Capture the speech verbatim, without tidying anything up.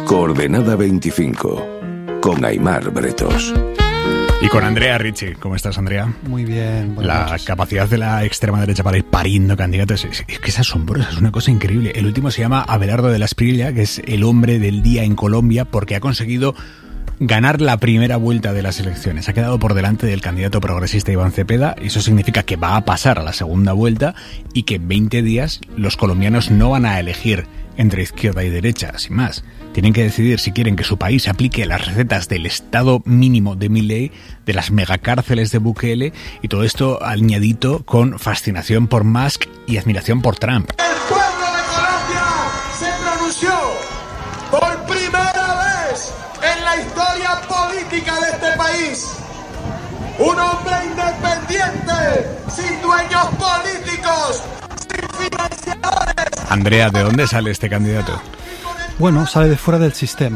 Coordenada veinticinco, con Aimar Bretos. Y con Andrea Ricci. ¿Cómo estás, Andrea? Muy bien. La noches. Capacidad de la extrema derecha para ir pariendo candidatos es, es que es asombrosa, es una cosa increíble. El último se llama Abelardo de la Espriella, que es el hombre del día en Colombia, porque ha conseguido ganar la primera vuelta de las elecciones. Ha quedado por delante del candidato progresista Iván Cepeda, y eso significa que va a pasar a la segunda vuelta y que en veinte días los colombianos no van a elegir entre izquierda y derecha, sin más. Tienen que decidir si quieren que su país aplique las recetas del Estado mínimo de Milei, de las megacárceles de Bukele, y todo esto añadito con fascinación por Musk y admiración por Trump. El pueblo de Colombia se pronunció por primera vez en la historia política de este país. Un hombre independiente, sin dueños políticos, sin financiadores. Andrea, ¿de dónde sale este candidato? Bueno, sale de fuera del sistema.